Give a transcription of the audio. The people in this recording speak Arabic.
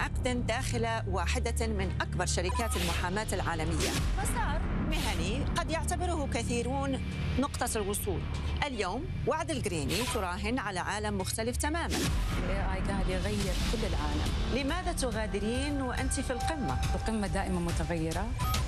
عقد داخل واحدة من أكبر شركات المحاماة العالمية. مسار مهني قد يعتبره كثيرون نقطة الوصول. اليوم وعد القريني تراهن على عالم مختلف تماماً. AI قاعد يغير كل العالم. لماذا تغادرين وأنت في القمة؟ القمة دائما متغيرة.